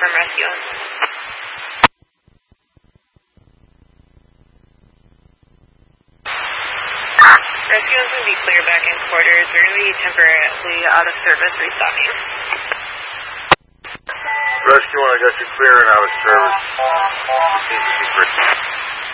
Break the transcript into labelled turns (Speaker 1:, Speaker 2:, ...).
Speaker 1: from Rescue. Rescue is going to be clear back in quarters. We're going to be temporarily out of service restocking.
Speaker 2: Rescue 1, I got you clear and out of service. It seems to be pretty.